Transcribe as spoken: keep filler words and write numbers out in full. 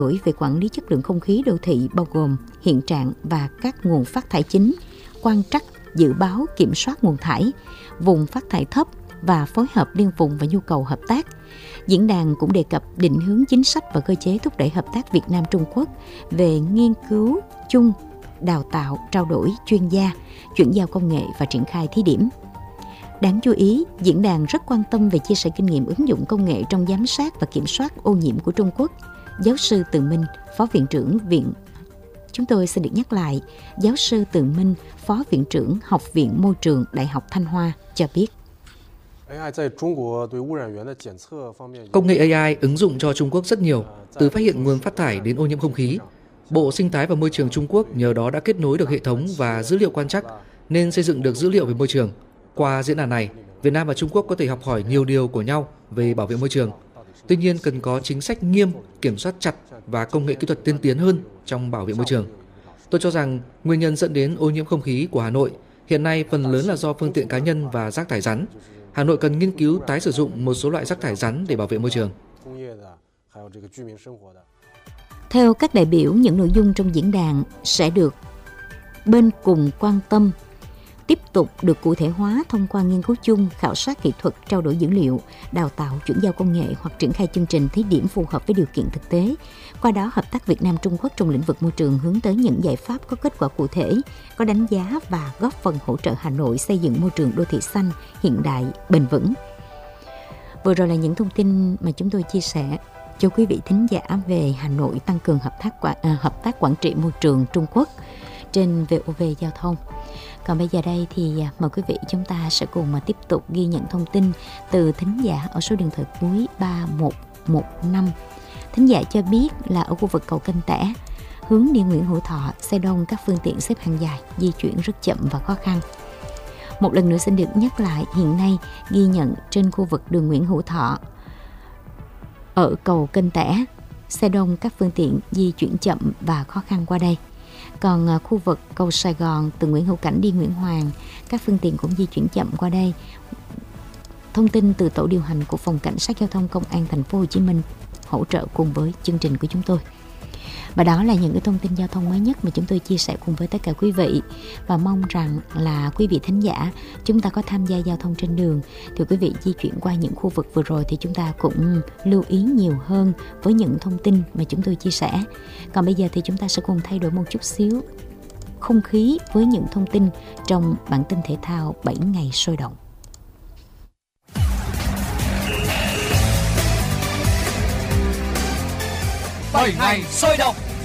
đổi về quản lý chất lượng không khí đô thị bao gồm hiện trạng và các nguồn phát thải chính, quan trắc, dự báo, kiểm soát nguồn thải, vùng phát thải thấp và phối hợp liên vùng và nhu cầu hợp tác. Diễn đàn cũng đề cập định hướng chính sách và cơ chế thúc đẩy hợp tác Việt Nam-Trung Quốc về nghiên cứu chung, đào tạo, trao đổi chuyên gia, chuyển giao công nghệ và triển khai thí điểm. Đáng chú ý, diễn đàn rất quan tâm về chia sẻ kinh nghiệm ứng dụng công nghệ trong giám sát và kiểm soát ô nhiễm của Trung Quốc. Giáo sư Từ Minh, Phó Viện trưởng Viện Chúng tôi xin được nhắc lại, giáo sư Từ Minh, Phó Viện trưởng Học viện Môi trường Đại học Thanh Hoa cho biết. Công nghệ a i ứng dụng cho Trung Quốc rất nhiều, từ phát hiện nguồn phát thải đến ô nhiễm không khí. Bộ Sinh thái và Môi trường Trung Quốc nhờ đó đã kết nối được hệ thống và dữ liệu quan trắc, nên xây dựng được dữ liệu về môi trường. Qua diễn đàn này, Việt Nam và Trung Quốc có thể học hỏi nhiều điều của nhau về bảo vệ môi trường. Tuy nhiên, cần có chính sách nghiêm, kiểm soát chặt và công nghệ kỹ thuật tiên tiến hơn trong bảo vệ môi trường. Tôi cho rằng nguyên nhân dẫn đến ô nhiễm không khí của Hà Nội hiện nay phần lớn là do phương tiện cá nhân và rác thải rắn. Hà Nội cần nghiên cứu tái sử dụng một số loại rác thải rắn để bảo vệ môi trường. Theo các đại biểu, những nội dung trong diễn đàn sẽ được bên cùng quan tâm, tiếp tục được cụ thể hóa thông qua nghiên cứu chung, khảo sát kỹ thuật, trao đổi dữ liệu, đào tạo, chuyển giao công nghệ hoặc triển khai chương trình thí điểm phù hợp với điều kiện thực tế. Qua đó, hợp tác Việt Nam-Trung Quốc trong lĩnh vực môi trường hướng tới những giải pháp có kết quả cụ thể, có đánh giá và góp phần hỗ trợ Hà Nội xây dựng môi trường đô thị xanh, hiện đại, bền vững. Vừa rồi là những thông tin mà chúng tôi chia sẻ cho quý vị thính giả về Hà Nội tăng cường hợp tác quản, à, hợp tác quản trị môi trường Trung Quốc trên vê o vê Giao thông. Còn bây giờ đây thì mời quý vị chúng ta sẽ cùng mà tiếp tục ghi nhận thông tin từ thính giả ở số điện thoại cuối ba một một năm. Thính giả cho biết là ở khu vực cầu Kênh Tẻ, hướng đi Nguyễn Hữu Thọ, xe đông, các phương tiện xếp hàng dài, di chuyển rất chậm và khó khăn. Một lần nữa xin được nhắc lại, hiện nay ghi nhận trên khu vực đường Nguyễn Hữu Thọ ở cầu Kênh Tẻ, xe đông, các phương tiện di chuyển chậm và khó khăn qua đây. Còn khu vực cầu Sài Gòn từ Nguyễn Hữu Cảnh đi Nguyễn Hoàng, các phương tiện cũng di chuyển chậm qua đây. Thông tin từ tổ điều hành của Phòng Cảnh sát Giao thông Công an Thành phố Hồ Chí Minh hỗ trợ cùng với chương trình của chúng tôi. Và đó là những cái thông tin giao thông mới nhất mà chúng tôi chia sẻ cùng với tất cả quý vị, và mong rằng là quý vị thính giả chúng ta có tham gia giao thông trên đường thì quý vị di chuyển qua những khu vực vừa rồi thì chúng ta cũng lưu ý nhiều hơn với những thông tin mà chúng tôi chia sẻ. Còn bây giờ thì chúng ta sẽ cùng thay đổi một chút xíu không khí với những thông tin trong bản tin thể thao bảy ngày sôi động. bảy ngày sôi động.